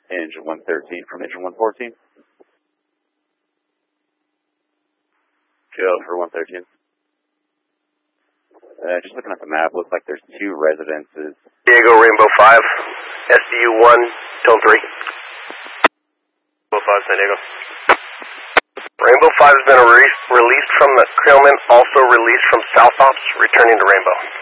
Engine 113 from engine 114. Go for 113. Just looking at the map, looks like there's 2 residences. Diego, Rainbow 5, SDU 1, till 3. Rainbow 5, San Diego. Rainbow 5 has been released from the Creelman, also released from South Ops, returning to Rainbow.